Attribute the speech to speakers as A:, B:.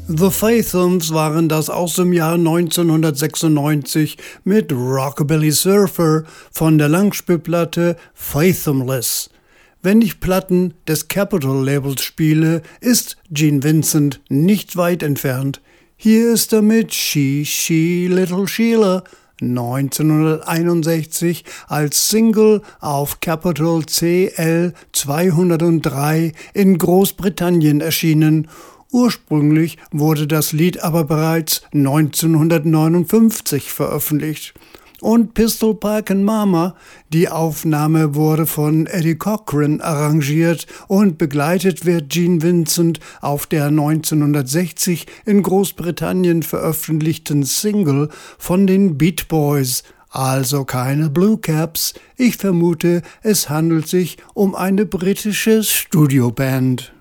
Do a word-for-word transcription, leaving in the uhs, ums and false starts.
A: The Fathums waren das aus dem Jahr neunzehnhundertsechsundneunzig mit Rockabilly Surfer von der Langspielplatte Fathomless. Wenn ich Platten des Capitol Labels spiele, ist Gene Vincent nicht weit entfernt. Hier ist er mit She, She, Little Sheila neunzehnhunderteinundsechzig als Single auf Capitol C L zweihundertdrei in Großbritannien erschienen. Ursprünglich wurde das Lied aber bereits neunzehnhundertneunundfünfzig veröffentlicht. Und Pistol Pike and Mama, die Aufnahme wurde von Eddie Cochran arrangiert und begleitet wird Gene Vincent auf der neunzehnhundertsechzig in Großbritannien veröffentlichten Single von den Beat Boys. Also keine Blue Caps. Ich vermute, es handelt sich um eine britische Studioband.